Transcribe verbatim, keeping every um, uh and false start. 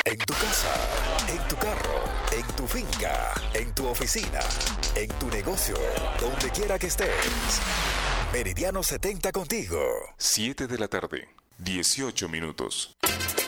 En tu casa, en tu carro, en tu finca, en tu oficina, en tu negocio, donde quiera que estés. Meridiano setenta contigo. siete de la tarde, dieciocho minutos.